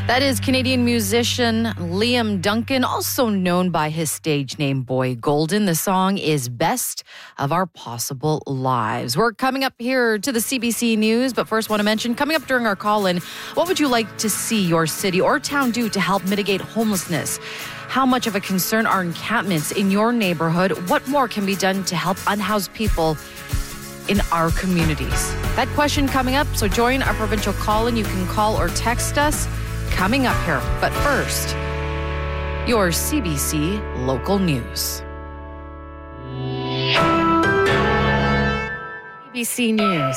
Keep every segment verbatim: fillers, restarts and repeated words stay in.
That is Canadian musician Liam Duncan, also known by his stage name Boy Golden. The song is Best of Our Possible Lives. We're coming up here to the C B C News, but first want to mention, coming up during our call-in, what would you like to see your city or town do to help mitigate homelessness? How much of a concern are encampments in your neighborhood? What more can be done to help unhoused people in our communities? That question coming up, so join our provincial call-in. You can call or text us coming up here. But first, your C B C local news. C B C News.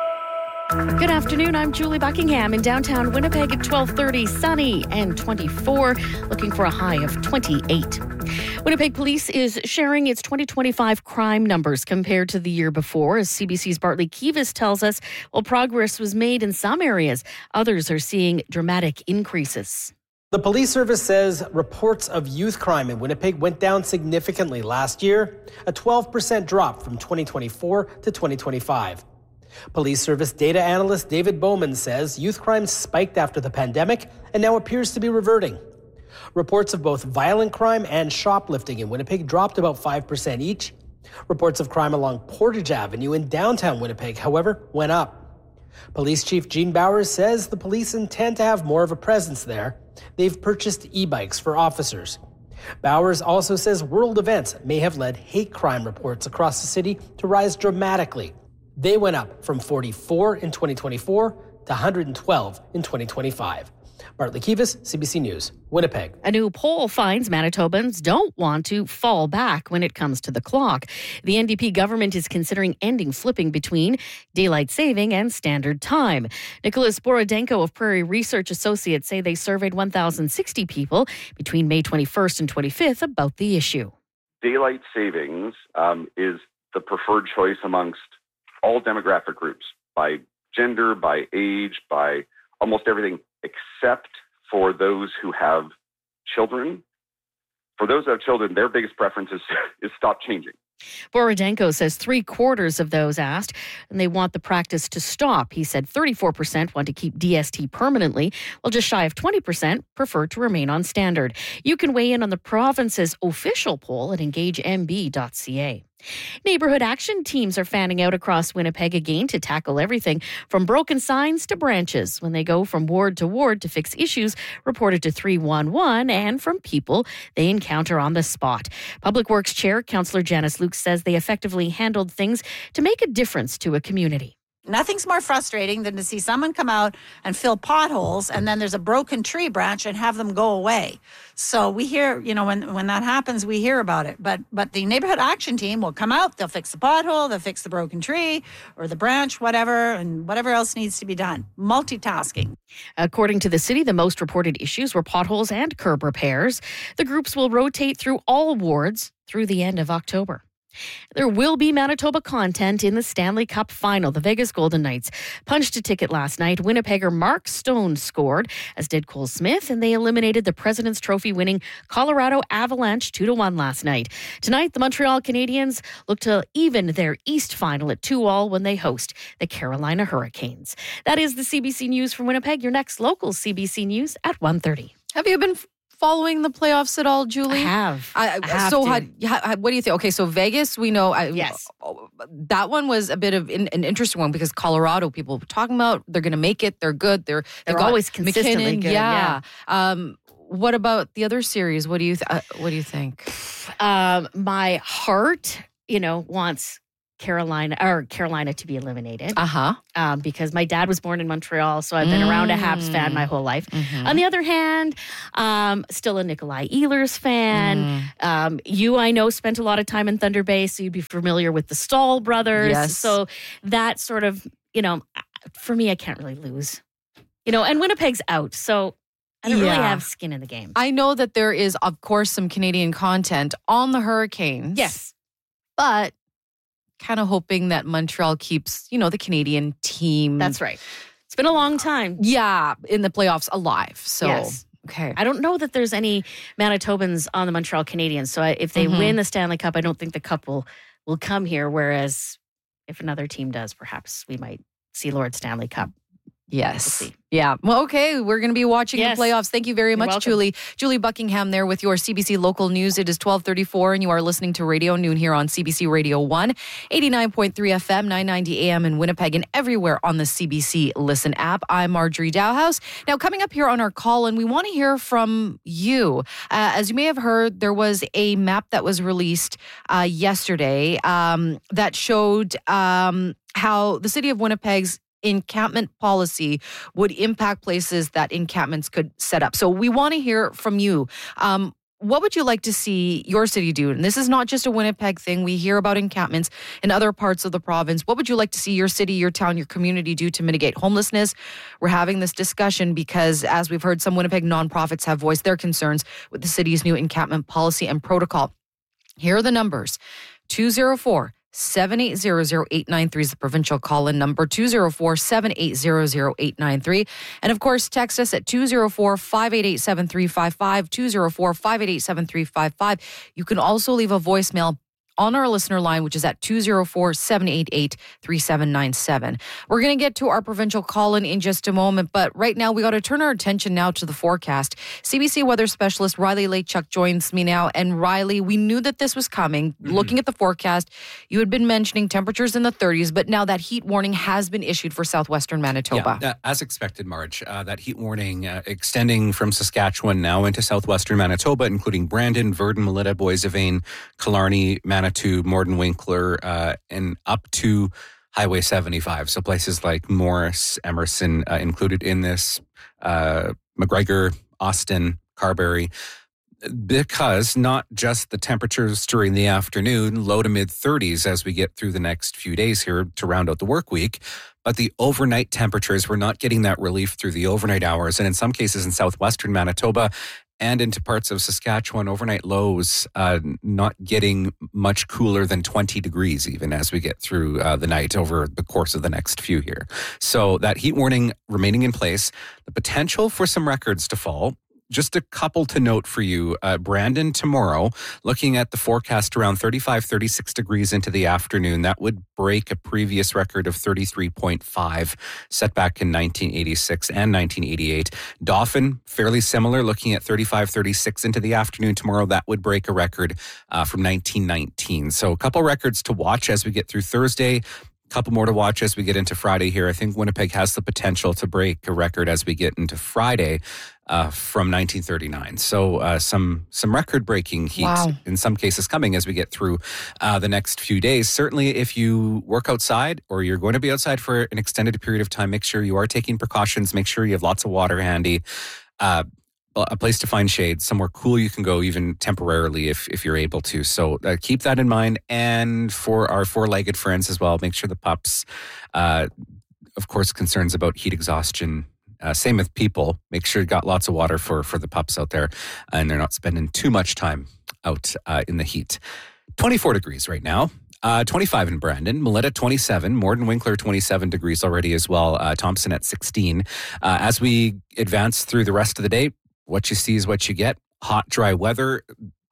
Good afternoon, I'm Julie Buckingham in downtown Winnipeg at twelve thirty, sunny and twenty-four, looking for a high of twenty-eight. Winnipeg Police is sharing its twenty twenty-five crime numbers compared to the year before. As C B C's Bartley Kivas tells us, while progress was made in some areas, others are seeing dramatic increases. The police service says reports of youth crime in Winnipeg went down significantly last year, a twelve percent drop from twenty twenty-four to twenty twenty-five. Police Service data analyst David Bowman says youth crime spiked after the pandemic and now appears to be reverting. Reports of both violent crime and shoplifting in Winnipeg dropped about five percent each. Reports of crime along Portage Avenue in downtown Winnipeg, however, went up. Police Chief Gene Bowers says the police intend to have more of a presence there. They've purchased e-bikes for officers. Bowers also says world events may have led hate crime reports across the city to rise dramatically. They went up from forty-four in twenty twenty-four to one hundred twelve in twenty twenty-five. Bartley Kivas, C B C News, Winnipeg. A new poll finds Manitobans don't want to fall back when it comes to the clock. The N D P government is considering ending flipping between daylight saving and standard time. Nicholas Borodenko of Prairie Research Associates say they surveyed one thousand sixty people between May twenty-first and twenty-fifth about the issue. Daylight savings um, is the preferred choice amongst all demographic groups, by gender, by age, by almost everything, except for those who have children. For those who have children, their biggest preference is, is stop changing. Borodenko says three quarters of those asked, and they want the practice to stop. He said thirty-four percent want to keep D S T permanently, while just shy of twenty percent prefer to remain on standard. You can weigh in on the province's official poll at engage m b dot c a. Neighborhood action teams are fanning out across Winnipeg again to tackle everything from broken signs to branches when they go from ward to ward to fix issues reported to three one one and from people they encounter on the spot. Public Works Chair Councillor Janice Luke says they effectively handled things to make a difference to a community. Nothing's more frustrating than to see someone come out and fill potholes and then there's a broken tree branch and have them go away. So we hear, you know, when, when that happens, we hear about it. But but the neighborhood action team will come out, they'll fix the pothole, they'll fix the broken tree or the branch, whatever, and whatever else needs to be done. Multitasking. According to the city, the most reported issues were potholes and curb repairs. The groups will rotate through all wards through the end of October. There will be Manitoba content in the Stanley Cup final. The Vegas Golden Knights punched a ticket last night. Winnipegger Mark Stone scored, as did Cole Smith, and they eliminated the President's Trophy winning Colorado Avalanche two to one last night. Tonight, the Montreal Canadiens look to even their East final at two all when they host the Carolina Hurricanes. That is the C B C News from Winnipeg. Your next local C B C News at one thirty. Have you been following the playoffs at all, Julie? I have. I, I have so, to. how, how, what do you think? Okay, so Vegas, we know. I, Yes. That one was a bit of an, an interesting one because Colorado, people were talking about they're going to make it. They're good. They're They're got always consistently McKinnon, good, Yeah. Um, what about the other series? What do you th- uh, What do you think? Um, my heart, you know, wants Carolina or Carolina to be eliminated. Uh huh. Um, because my dad was born in Montreal, so I've been Mm. around a Habs fan my whole life. Mhm. On the other hand, um, still a Nikolai Ehlers fan. Mm. Um, you, I know, spent a lot of time in Thunder Bay, so you'd be familiar with the Stahl brothers. Yes. So that sort of, you know, for me, I can't really lose. You know, and Winnipeg's out, so I don't really Yeah. have skin in the game. I know that there is, of course, some Canadian content on the Hurricanes. Yes. But kind of hoping that Montreal keeps, you know, the Canadian team. That's right. It's been a long time. Yeah, in the playoffs alive. So, Yes. okay. I don't know that there's any Manitobans on the Montreal Canadiens. So I, if they Mhm. win the Stanley Cup, I don't think the cup will, will come here. Whereas if another team does, perhaps we might see Lord Stanley Cup Yes. We'll see. Yeah. Well, okay. We're going to be watching Yes. the playoffs. Thank you very You're much, welcome. Julie. Julie Buckingham there with your C B C Local News. It is twelve thirty-four and you are listening to Radio Noon here on C B C Radio one, eighty-nine point three F M, nine ninety A M in Winnipeg and everywhere on the C B C Listen app. I'm Marjorie Dowhouse. Now, coming up here on our call, and we want to hear from you. Uh, as you may have heard, there was a map that was released uh, yesterday um, that showed um, how the city of Winnipeg's encampment policy would impact places that encampments could set up. So we want to hear from you. Um, what would you like to see your city do? And this is not just a Winnipeg thing. We hear about encampments in other parts of the province. What would you like to see your city, your town, your community do to mitigate homelessness? We're having this discussion because, as we've heard, some Winnipeg nonprofits have voiced their concerns with the city's new encampment policy and protocol. Here are the numbers. two oh four, seven eight zero, zero eight nine three is the provincial call-in number, two oh four, seven eight zero, zero eight nine three. And of course, text us at two oh four, five eight eight, seven three five five, two oh four, five eight eight, seven three five five. You can also leave a voicemail on our listener line, which is at two oh four, seven eight eight, three seven nine seven. We're going to get to our provincial call-in in just a moment, but right now we got to turn our attention now to the forecast. C B C weather specialist Riley Lachuk joins me now. And Riley, we knew that this was coming. Mm-hmm. Looking at the forecast, you had been mentioning temperatures in the thirties, but now that heat warning has been issued for southwestern Manitoba. Yeah, uh, as expected, Marge, uh, that heat warning uh, extending from Saskatchewan now into southwestern Manitoba, including Brandon, Virden, Melita, Boissevain, Killarney, Manitoba, to Morden Winkler, uh, and up to Highway seventy-five. So places like Morris, Emerson uh, included in this, uh, McGregor, Austin, Carberry, because not just the temperatures during the afternoon, low to mid thirties as we get through the next few days here to round out the work week, but the overnight temperatures, we're not getting that relief through the overnight hours. And in some cases in southwestern Manitoba, and into parts of Saskatchewan, overnight lows uh, not getting much cooler than twenty degrees even as we get through uh, the night over the course of the next few here. So that heat warning remaining in place, the potential for some records to fall. Just a couple to note for you. Uh, Brandon tomorrow, looking at the forecast around thirty-five, thirty-six degrees into the afternoon. That would break a previous record of thirty-three point five set back in nineteen eighty-six and nineteen eighty-eight. Dauphin, fairly similar, looking at thirty-five, thirty-six into the afternoon tomorrow. That would break a record uh, from nineteen nineteen. So a couple records to watch as we get through Thursday. Couple more to watch as we get into Friday here. I think Winnipeg has the potential to break a record as we get into Friday uh, from nineteen thirty-nine. So uh, some some record-breaking heat Wow. in some cases coming as we get through uh, the next few days. Certainly if you work outside or you're going to be outside for an extended period of time, make sure you are taking precautions. Make sure you have lots of water handy. Uh, a place to find shade, somewhere cool you can go even temporarily if if you're able to. So uh, keep that in mind. And for our four-legged friends as well, make sure the pups, uh, of course, concerns about heat exhaustion. Uh, same with people. Make sure you got lots of water for, for the pups out there and they're not spending too much time out uh, in the heat. twenty-four degrees right now. Uh, twenty-five in Brandon, Melita twenty-seven, Morden Winkler twenty-seven degrees already as well, uh, Thompson at sixteen. Uh, as we advance through the rest of the day, what you see is what you get. Hot, dry weather,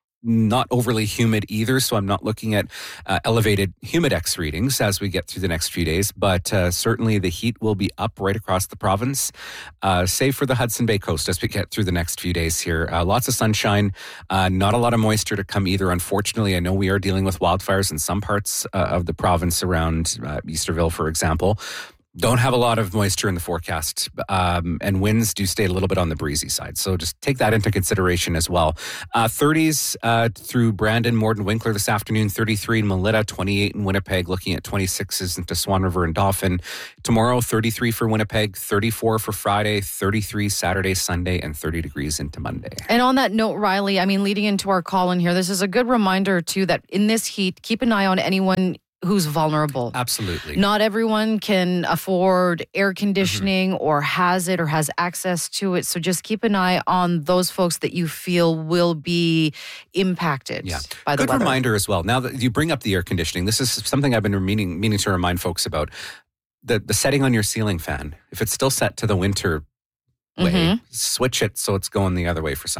not overly humid either. So I'm not looking at uh, elevated humidex readings as we get through the next few days. But uh, certainly the heat will be up right across the province, uh, save for the Hudson Bay coast as we get through the next few days here. Uh, lots of sunshine, uh, not a lot of moisture to come either. Unfortunately, I know we are dealing with wildfires in some parts uh, of the province around uh, Easterville, for example. Don't have a lot of moisture in the forecast, um, and winds do stay a little bit on the breezy side. So just take that into consideration as well. Uh, thirties uh, through Brandon, Morden, Winkler this afternoon, thirty-three in Melita, twenty-eight in Winnipeg, looking at twenty-sixes into Swan River and Dauphin. Tomorrow, thirty-three for Winnipeg, thirty-four for Friday, thirty-three Saturday, Sunday, and thirty degrees into Monday. And on that note, Riley, I mean, leading into our call in here, this is a good reminder, too, that in this heat, keep an eye on anyone who's vulnerable. Absolutely. Not everyone can afford air conditioning mm-hmm. or has it or has access to it. So just keep an eye on those folks that you feel will be impacted yeah. by the Good weather. reminder as well. Now that you bring up the air conditioning, this is something I've been meaning, meaning to remind folks about. The, the setting on your ceiling fan, if it's still set to the winter way, Mm-hmm. switch it so it's going the other way for summer.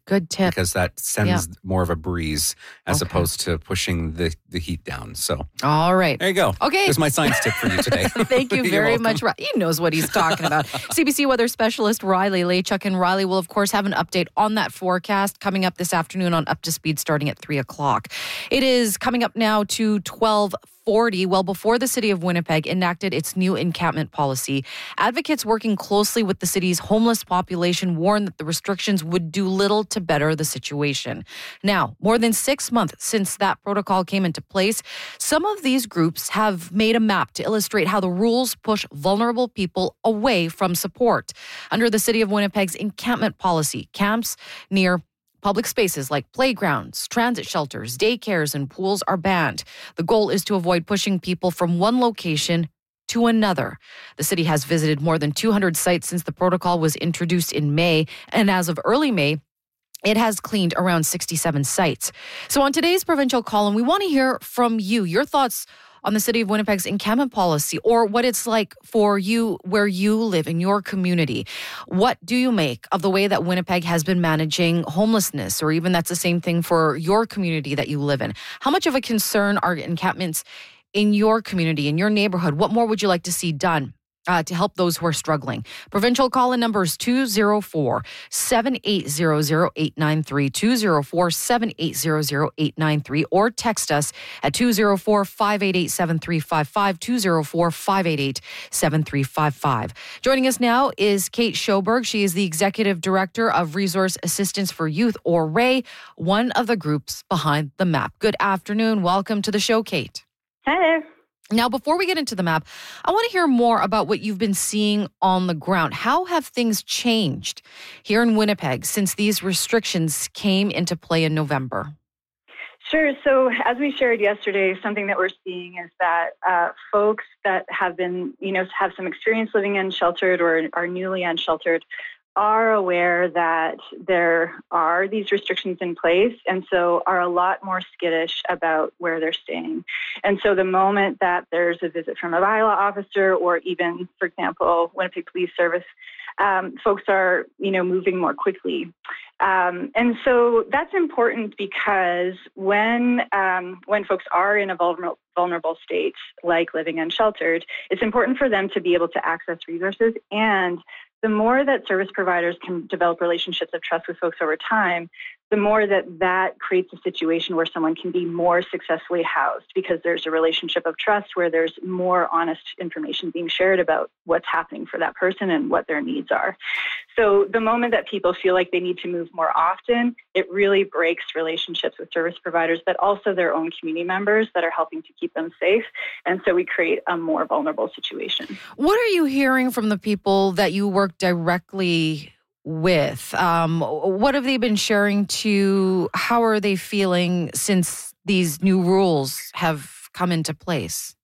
Good tip. Because that sends Yeah. more of a breeze as Okay. opposed to pushing the, the heat down. So All right. there you go. Okay. There's my science tip for you today. Thank you You're very welcome. much. Ri- He knows what he's talking about. C B C weather specialist Riley Lachuk, and Riley will, of course, have an update on that forecast coming up this afternoon on Up to Speed starting at three o'clock. It is coming up now to twelve forty. Well, before the city of Winnipeg enacted its new encampment policy, advocates working closely with the city's homeless population warned that the restrictions would do little to better the situation. Now, more than six months since that protocol came into place, some of these groups have made a map to illustrate how the rules push vulnerable people away from support. Under the city of Winnipeg's encampment policy, camps near public spaces like playgrounds, transit shelters, daycares, and pools are banned. The goal is to avoid pushing people from one location to another. The city has visited more than two hundred sites since the protocol was introduced in May, and as of early May, it has cleaned around sixty-seven sites. So on today's provincial column, we want to hear from you, your thoughts on the city of Winnipeg's encampment policy, or what it's like for you where you live in your community. What do you make of the way that Winnipeg has been managing homelessness, or even that's the same thing for your community that you live in? How much of a concern are encampments in your community, in your neighborhood? What more would you like to see done Uh, to help those who are struggling? Provincial call-in number is two oh four, seven eight zero zero, eight nine three, two oh four, seven eight zero zero, eight nine three, or text us at two oh four, five eight eight, seven three five five, two oh four, five eight eight, seven three five five. Joining us now is Kate Schoberg. She is the Executive Director of Resource Assistance for Youth, or R A Y, one of the groups behind the map. Good afternoon. Welcome to the show, Kate. Hi there. Now, before we get into the map, I want to hear more about what you've been seeing on the ground. How have things changed here in Winnipeg since these restrictions came into play in November? Sure. So as we shared yesterday, something that we're seeing is that uh, folks that have been, you know, have some experience living unsheltered or are newly unsheltered are aware that there are these restrictions in place, and so are a lot more skittish about where they're staying. And so the moment that there's a visit from a bylaw officer, or even, for example, Winnipeg Police Service, um, folks are, you know, moving more quickly. Um, and so that's important because when um, when folks are in a vulnerable vulnerable state, like living unsheltered, it's important for them to be able to access resources. And the more that service providers can develop relationships of trust with folks over time, the more that that creates a situation where someone can be more successfully housed, because there's a relationship of trust where there's more honest information being shared about what's happening for that person and what their needs are. So the moment that people feel like they need to move more often, it really breaks relationships with service providers, but also their own community members that are helping to keep them safe. And so we create a more vulnerable situation. What are you hearing from the people that you work directly with? Um, what have they been sharing to you? How are they feeling since these new rules have come into place?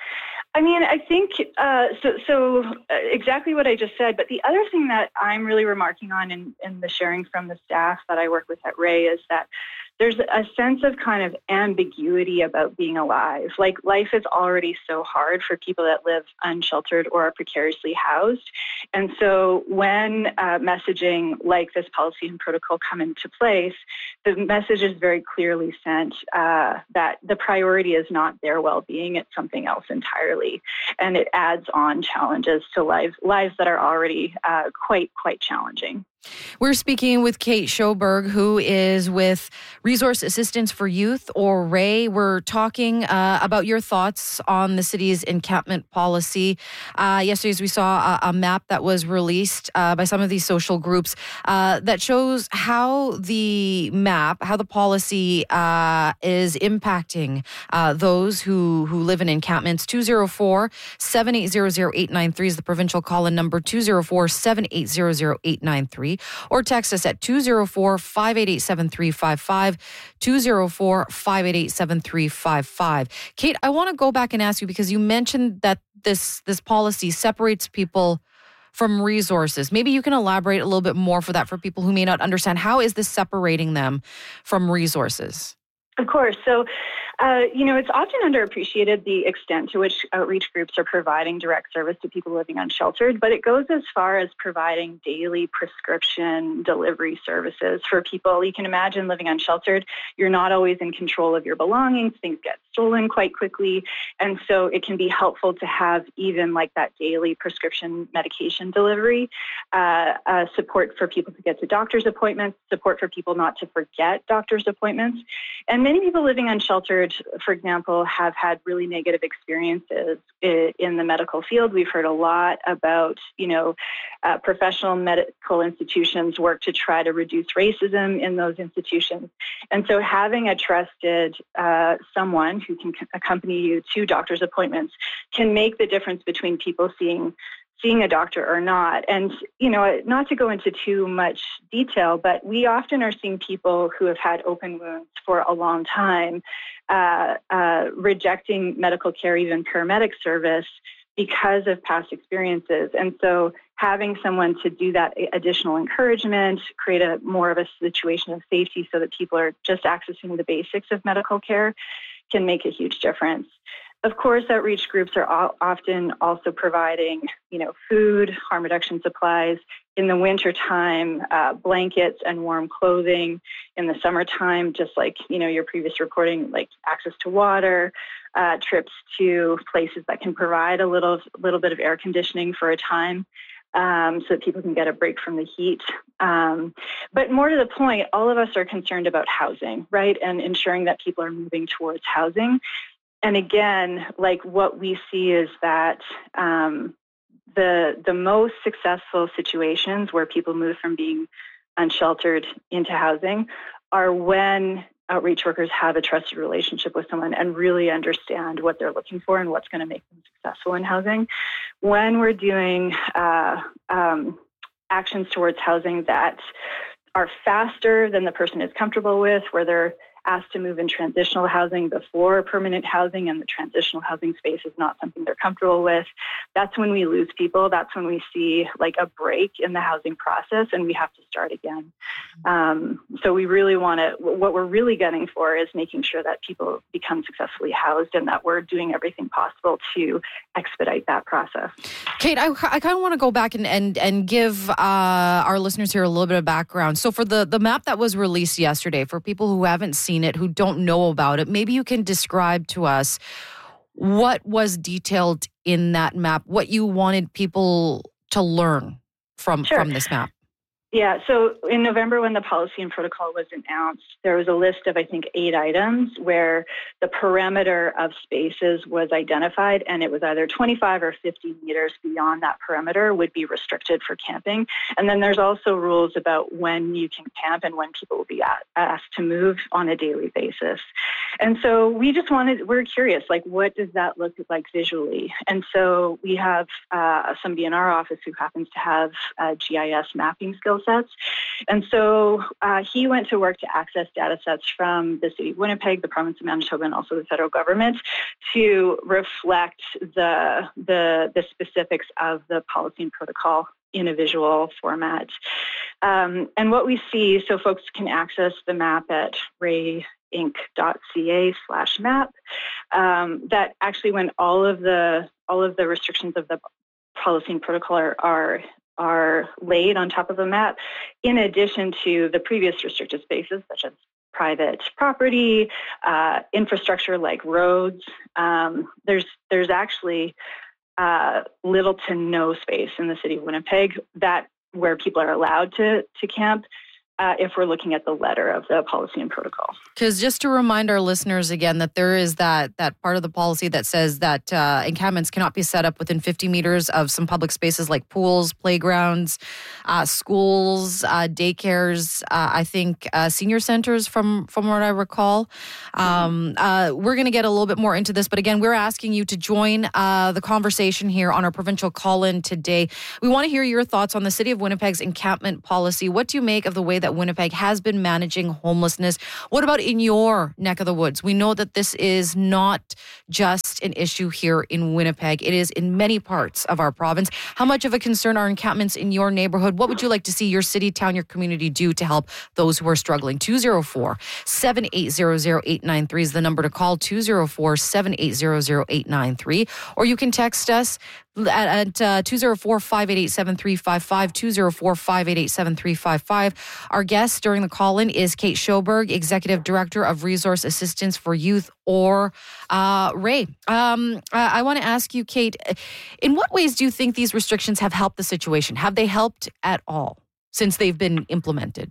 I mean, I think, uh, so so uh, exactly what I just said, but the other thing that I'm really remarking on in, in the sharing from the staff that I work with at R A Y is that there's a sense of kind of ambiguity about being alive. Like, life is already so hard for people that live unsheltered or are precariously housed. And so when uh, messaging like this policy and protocol come into place, the message is very clearly sent uh, that the priority is not their well-being, it's something else entirely. And it adds on challenges to lives, lives that are already uh, quite, quite challenging. We're speaking with Kate Schoberg, who is with Resource Assistance for Youth, or R A Y. We're talking uh, about your thoughts on the city's encampment policy. Uh, yesterday, we saw a, a map that was released uh, by some of these social groups uh, that shows how the map, how the policy uh, is impacting uh, those who, who live in encampments. two oh four, seven eight zero zero, eight nine three is the provincial call-in number, two oh four, seven eight zero zero, eight nine three. Or text us at two oh four, five eight eight, seven three five five, two oh four, five eight eight, seven three five five. Kate, I want to go back and ask you, because you mentioned that this this policy separates people from resources. Maybe you can elaborate a little bit more for that, for people who may not understand. How is this separating them from resources? Of course. So Uh, you know, it's often underappreciated the extent to which outreach groups are providing direct service to people living unsheltered, but it goes as far as providing daily prescription delivery services for people. You can imagine living unsheltered, you're not always in control of your belongings, things get stolen quite quickly, and so it can be helpful to have even like that daily prescription medication delivery, uh, uh, support for people to get to doctor's appointments, support for people not to forget doctor's appointments. And many people living unsheltered, for example, have had really negative experiences in the medical field. We've heard a lot about, you know, uh, professional medical institutions work to try to reduce racism in those institutions. And so having a trusted uh, someone who can accompany you to doctor's appointments can make the difference between people seeing seeing a doctor or not. And, you know, not to go into too much detail, but we often are seeing people who have had open wounds for a long time, uh, uh, rejecting medical care, even paramedic service, because of past experiences. And so having someone to do that additional encouragement, create a more of a situation of safety so that people are just accessing the basics of medical care can make a huge difference. Of course, outreach groups are often also providing, you know, food, harm reduction supplies. In the wintertime, uh, blankets and warm clothing. In the summertime, just like, you know, your previous reporting, like access to water, uh, trips to places that can provide a little, little bit of air conditioning for a time. Um, so that people can get a break from the heat. Um, but more to the point, all of us are concerned about housing, right? And ensuring that people are moving towards housing. And again, like what we see is that um, the the most successful situations where people move from being unsheltered into housing are when outreach workers have a trusted relationship with someone and really understand what they're looking for and what's going to make them successful in housing. When we're doing uh, um, actions towards housing that are faster than the person is comfortable with, where they're asked to move in transitional housing before permanent housing, and the transitional housing space is not something they're comfortable with, that's when we lose people. That's when we see like a break in the housing process and we have to start again. Um, so we really want to, what we're really gunning for is making sure that people become successfully housed and that we're doing everything possible to expedite that process. Kate, I, I kind of want to go back and, and, and give uh, our listeners here a little bit of background. So for the, the map that was released yesterday, for people who haven't seen it, who don't know about it, maybe you can describe to us what was detailed in that map, what you wanted people to learn from, Sure. from this map. Yeah, so in November when the policy and protocol was announced, there was a list of, I think, eight items where the perimeter of spaces was identified, and it was either twenty-five or fifty meters beyond that perimeter would be restricted for camping. And then there's also rules about when you can camp and when people will be asked to move on a daily basis. And so we just wanted, we're curious, like, what does that look like visually? And so we have uh, somebody in our office who happens to have uh, G I S mapping skills sets. And so uh, he went to work to access data sets from the city of Winnipeg, the province of Manitoba, and also the federal government to reflect the, the, the specifics of the policy and protocol in a visual format. Um, and what we see, so folks can access the map at ray inc dot c a slash map, um, that actually when all of the all of the restrictions of the policy and protocol are, are are laid on top of a map, in addition to the previous restricted spaces, such as private property, uh, infrastructure like roads. Um, there's there's actually uh, little to no space in the city of Winnipeg that where people are allowed to to camp. Uh, if we're looking at the letter of the policy and protocol. Because just to remind our listeners again that there is that that part of the policy that says that uh, encampments cannot be set up within fifty meters of some public spaces like pools, playgrounds, uh, schools, uh, daycares, uh, I think uh, senior centers from, from what I recall. Um, uh, we're going to get a little bit more into this, but again, we're asking you to join uh, the conversation here on our provincial call-in today. We want to hear your thoughts on the City of Winnipeg's encampment policy. What do you make of the way that that Winnipeg has been managing homelessness. What about in your neck of the woods? We know that this is not just an issue here in Winnipeg. It is in many parts of our province. How much of a concern are encampments in your neighborhood? What would you like to see your city, town, your community do to help those who are struggling? two oh four, seven eight zero, zero eight nine three is the number to call, two oh four, seven eight zero, zero eight nine three. Or you can text us at, at uh, two oh four, five eight eight, seven three five five, two oh four, five eight eight, seven three five five. Our guest during the call-in is Kate Schoberg, Executive Director of Resource Assistance for Youth, or uh, Ray. Um, I, I want to ask you, Kate, in what ways do you think these restrictions have helped the situation? Have they helped at all since they've been implemented?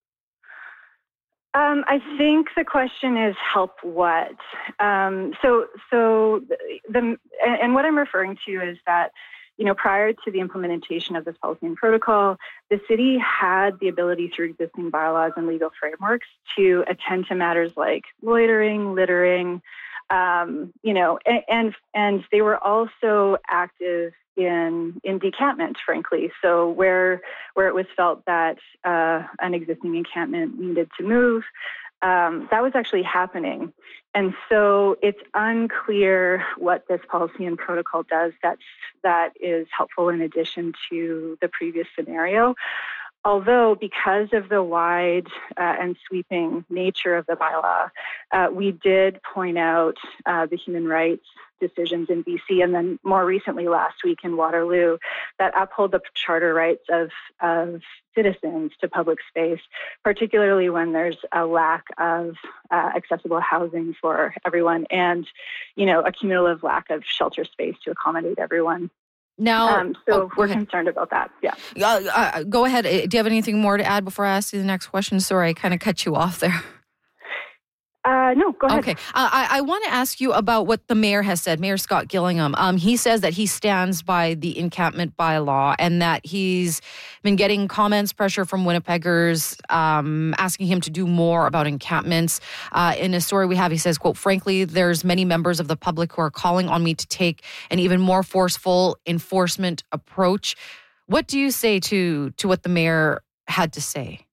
Um, I think the question is help what? Um, so, so the and what I'm referring to is that, you know, prior to the implementation of this policy and protocol, the city had the ability through existing bylaws and legal frameworks to attend to matters like loitering, littering, um, you know, and, and and they were also active in in decampment, frankly. So where where it was felt that uh, an existing encampment needed to move, um, that was actually happening. And so it's unclear what this policy and protocol does that's that is helpful in addition to the previous scenario. Although, because of the wide uh, and sweeping nature of the bylaw, uh, we did point out uh, the human rights decisions in B C, and then more recently last week in Waterloo, that uphold the charter rights of, of citizens to public space, particularly when there's a lack of uh, accessible housing for everyone and, you know, a cumulative lack of shelter space to accommodate everyone. Now, um, so oh, we're ahead. concerned about that. Yeah. Uh, uh, go ahead. Do you have anything more to add before I ask you the next question? Sorry, I kind of cut you off there. Uh, no, go ahead. Okay. Uh, I, I want to ask you about what the mayor has said, Mayor Scott Gillingham. Um, he says that he stands by the encampment bylaw and that he's been getting comments, pressure from Winnipeggers um, asking him to do more about encampments. Uh, in a story we have, he says, quote, frankly, there's many members of the public who are calling on me to take an even more forceful enforcement approach. What do you say to, to what the mayor had to say?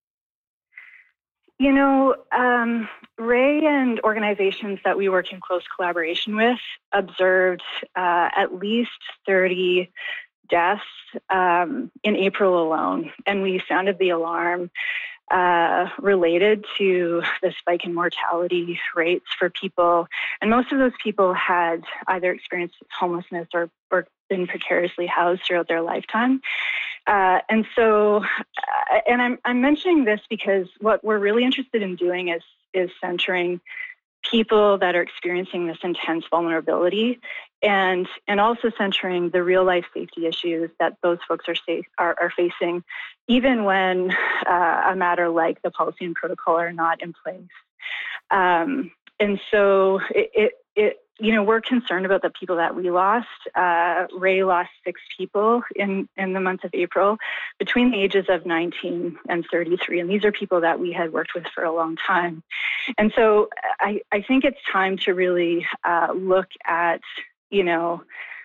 You know, um, Ray and organizations that we work in close collaboration with observed uh, at least thirty deaths um, in April alone, and we sounded the alarm uh, related to the spike in mortality rates for people. And most of those people had either experienced homelessness or, or been precariously housed throughout their lifetime. Uh, and so, uh, and I'm, I'm mentioning this because what we're really interested in doing is, is centering people that are experiencing this intense vulnerability and, and also centering the real life safety issues that those folks are, safe, are, are facing, even when uh, a matter like the policy and protocol are not in place. Um, and so it, it, it you know, we're concerned about the people that we lost. Uh, Ray lost six people in, in the month of April between the ages of nineteen and thirty-three. And these are people that we had worked with for a long time. And so I, I think it's time to really uh, look at, you know,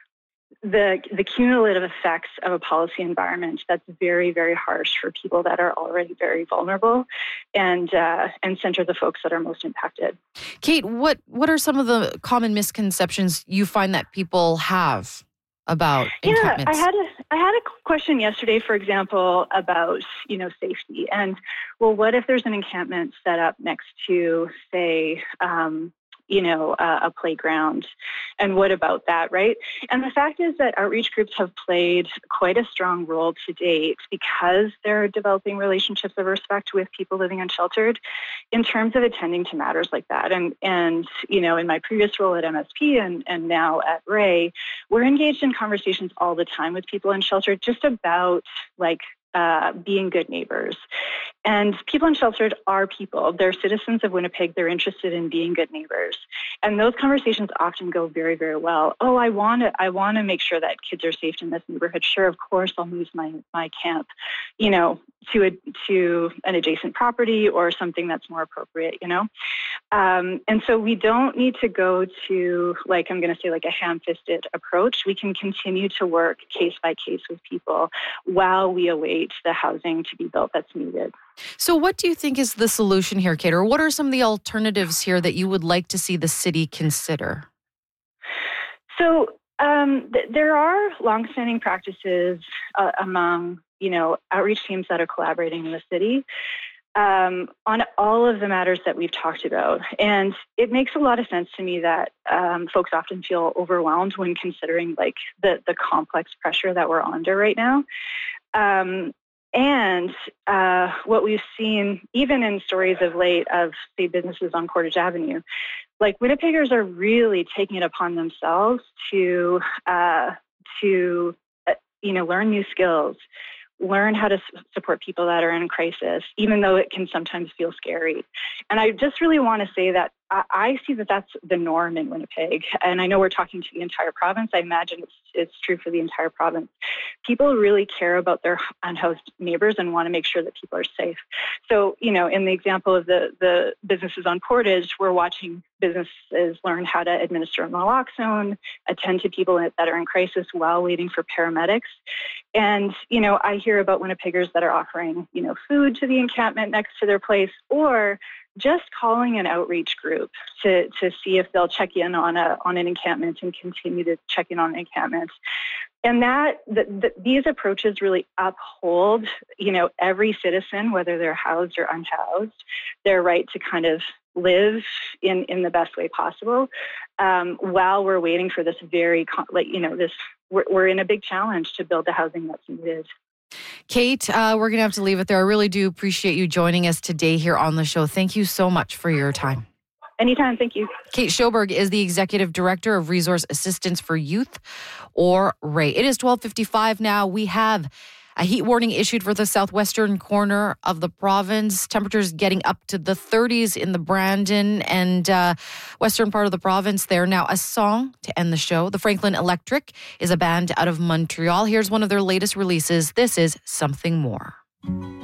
the the cumulative effects of a policy environment that's very, very harsh for people that are already very vulnerable, and uh, and center the folks that are most impacted. Kate, what what are some of the common misconceptions you find that people have about encampments? Yeah, I had a I had a question yesterday, for example, about, you know, safety, and well, what if there's an encampment set up next to, say, um, you know, uh, a playground, and what about that, right? And the fact is that outreach groups have played quite a strong role to date because they're developing relationships of respect with people living unsheltered in terms of attending to matters like that. And, and you know, in my previous role at M S P and, and now at Ray, we're engaged in conversations all the time with people unsheltered just about, like, Uh, being good neighbors. And people unsheltered are people. They're citizens of Winnipeg. They're interested in being good neighbors. And those conversations often go very, very well. Oh, I want to I want to make sure that kids are safe in this neighborhood. Sure, of course, I'll move my, my camp, you know, to a, to an adjacent property or something that's more appropriate, you know. Um, and so we don't need to go to, like, I'm going to say, like a ham-fisted approach. We can continue to work case by case with people while we await the housing to be built that's needed. So what do you think is the solution here, Kate? Or what are some of the alternatives here that you would like to see the city consider? So um, th- there are longstanding practices uh, among, you know, outreach teams that are collaborating in the city um, on all of the matters that we've talked about. And it makes a lot of sense to me that um, folks often feel overwhelmed when considering like the, the complex pressure that we're under right now. Um, and uh, what we've seen, even in stories of late of, say, businesses on Portage Avenue, like Winnipeggers are really taking it upon themselves to, uh, to uh, you know, learn new skills, learn how to s- support people that are in crisis, even though it can sometimes feel scary. And I just really want to say that I, I see that that's the norm in Winnipeg. And I know we're talking to the entire province. I imagine it's, it's true for the entire province. People really care about their unhoused neighbors and want to make sure that people are safe. So, you know, in the example of the, the businesses on Portage, we're watching businesses learn how to administer naloxone, attend to people that are in crisis while waiting for paramedics. And, you know, I hear about Winnipeggers that are offering, you know, food to the encampment next to their place, or just calling an outreach group to, to see if they'll check in on a on an encampment and continue to check in on an encampment. And that the, the, these approaches really uphold, you know, every citizen, whether they're housed or unhoused, their right to kind of live in, in the best way possible, um, while we're waiting for this very, like, you know, this, we're, we're in a big challenge to build the housing that's needed. Kate, uh, we're going to have to leave it there. I really do appreciate you joining us today here on the show. Thank you so much for your time. Anytime. Thank you. Kate Sjoberg is the Executive Director of Resource Assistance for Youth, or R A Y. It is twelve fifty-five now. We have a heat warning issued for the southwestern corner of the province. Temperatures getting up to the thirties in the Brandon and uh, western part of the province there. Now, a song to end the show. The Franklin Electric is a band out of Montreal. Here's one of their latest releases. This is Something More.